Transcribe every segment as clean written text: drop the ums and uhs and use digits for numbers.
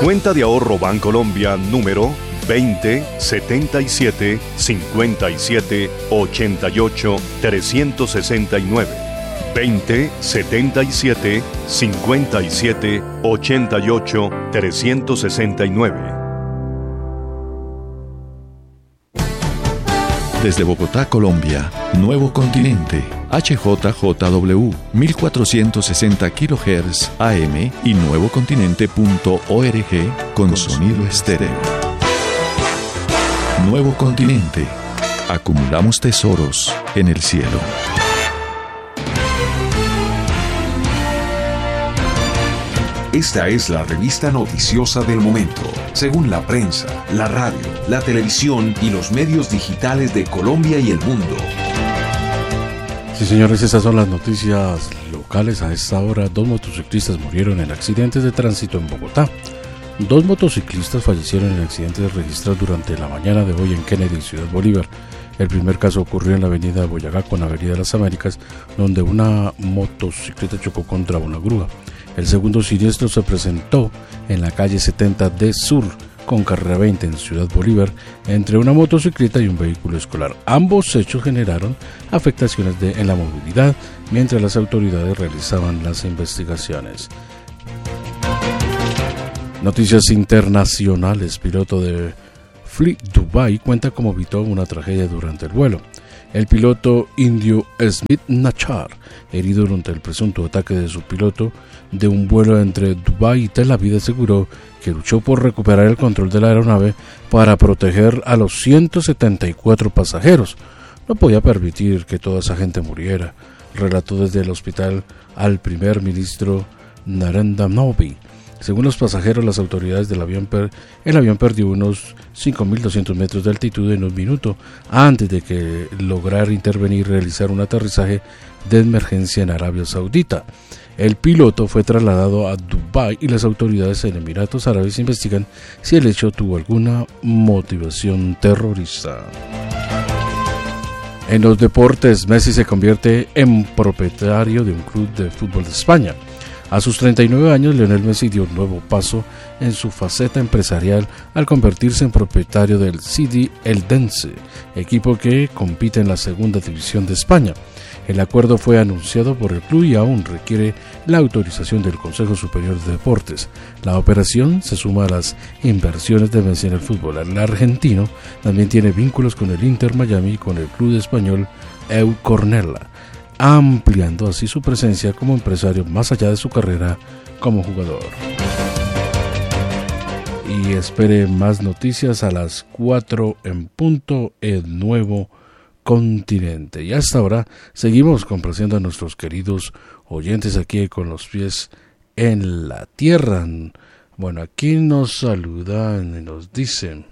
Cuenta de ahorro Bancolombia número 20 77 57 88 369. 20 77 57 88 369. Desde Bogotá, Colombia, Nuevo Continente, HJJW, 1460 kHz AM y nuevocontinente.org con sonido estéreo. Nuevo Continente. Acumulamos tesoros en el cielo. Esta es la revista noticiosa del momento, según la prensa, la radio, la televisión y los medios digitales de Colombia y el mundo. Sí, señores, estas son las noticias locales. A esta hora, 2 motociclistas murieron en accidentes de tránsito en Bogotá. 2 motociclistas fallecieron en accidentes registrados durante la mañana de hoy en Kennedy, Ciudad Bolívar. El primer caso ocurrió en la avenida Boyacá con la avenida Las Américas, donde una motocicleta chocó contra una grúa. El segundo siniestro se presentó en la calle 70D Sur, con carrera 20 en Ciudad Bolívar, entre una motocicleta y un vehículo escolar. Ambos hechos generaron afectaciones en la movilidad, mientras las autoridades realizaban las investigaciones. Noticias internacionales. Piloto de Fly Dubai cuenta cómo evitó una tragedia durante el vuelo. El piloto indio Smith Nachar, herido durante el presunto ataque de su piloto de un vuelo entre Dubái y Tel Aviv, aseguró que luchó por recuperar el control de la aeronave para proteger a los 174 pasajeros. No podía permitir que toda esa gente muriera, relató desde el hospital al primer ministro Narendra Modi. Según los pasajeros, las autoridades del avión, el avión perdió unos 5.200 metros de altitud en un minuto antes de que lograra intervenir y realizar un aterrizaje de emergencia en Arabia Saudita. El piloto fue trasladado a Dubái y las autoridades en Emiratos Árabes investigan si el hecho tuvo alguna motivación terrorista. En los deportes, Messi se convierte en propietario de un club de fútbol de España. A sus 39 años, Lionel Messi dio un nuevo paso en su faceta empresarial al convertirse en propietario del CD Eldense, equipo que compite en la segunda división de España. El acuerdo fue anunciado por el club y aún requiere la autorización del Consejo Superior de Deportes. La operación se suma a las inversiones de Messi en el fútbol. El argentino también tiene vínculos con el Inter Miami y con el club español EU Cornellà, ampliando así su presencia como empresario más allá de su carrera como jugador. Y espere más noticias a las 4 en punto en Nuevo Continente. Y hasta ahora seguimos complaciendo a nuestros queridos oyentes aquí con los pies en la tierra. Bueno, aquí nos saludan y nos dicen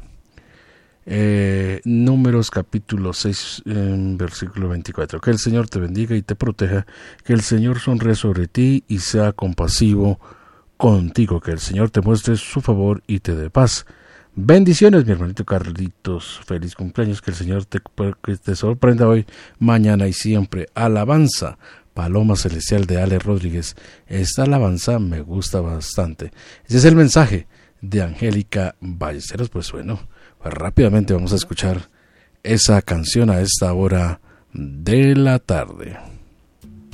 Números capítulo 6 versículo 24: que el Señor te bendiga y te proteja, que el Señor sonríe sobre ti y sea compasivo contigo, que el Señor te muestre su favor y te dé paz. Bendiciones, mi hermanito Carlitos, feliz cumpleaños, que el Señor te sorprenda hoy, mañana y siempre. Alabanza, Paloma Celestial, de Ale Rodríguez. Esta alabanza me gusta bastante. Ese es el mensaje de Angélica Ballesteros. Pues bueno, pues rápidamente vamos a escuchar esa canción a esta hora de la tarde.